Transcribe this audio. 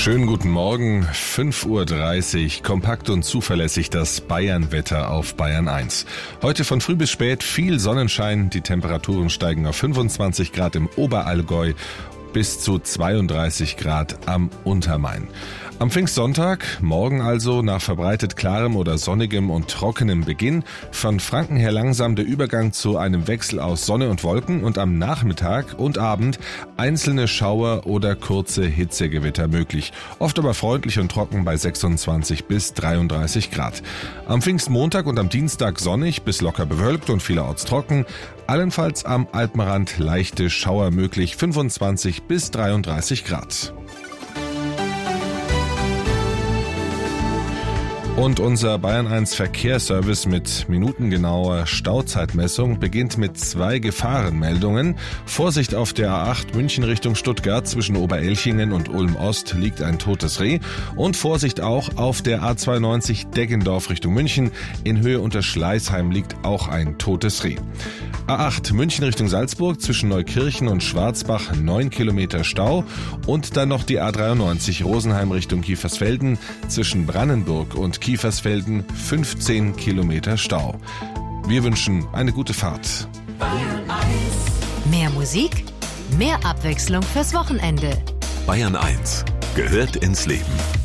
Schönen guten Morgen, 5:30 Uhr, kompakt und zuverlässig das Bayern-Wetter auf Bayern 1. Heute von früh bis spät viel Sonnenschein, die Temperaturen steigen auf 25 Grad im Oberallgäu bis zu 32 Grad am Untermain. Am Pfingstsonntag, morgen also, nach verbreitet klarem oder sonnigem und trockenem Beginn, von Franken her langsam der Übergang zu einem Wechsel aus Sonne und Wolken und am Nachmittag und Abend einzelne Schauer oder kurze Hitzegewitter möglich. Oft aber freundlich und trocken bei 26 bis 33 Grad. Am Pfingstmontag und am Dienstag sonnig bis locker bewölkt und vielerorts trocken. Allenfalls am Alpenrand leichte Schauer möglich, 25 bis 33 Grad. Und unser Bayern 1 Verkehrsservice mit minutengenauer Stauzeitmessung beginnt mit 2 Gefahrenmeldungen. Vorsicht auf der A8 München Richtung Stuttgart, zwischen Oberelchingen und Ulm-Ost liegt ein totes Reh. Und Vorsicht auch auf der A92 Deggendorf Richtung München, in Höhe unter Schleißheim liegt auch ein totes Reh. A8 München Richtung Salzburg, zwischen Neukirchen und Schwarzbach 9 Kilometer Stau. Und dann noch die A93 Rosenheim Richtung Kiefersfelden, zwischen Brannenburg und Kiefersfelden 15 Kilometer Stau. Wir wünschen eine gute Fahrt. Mehr Musik, mehr Abwechslung fürs Wochenende. Bayern 1 gehört ins Leben.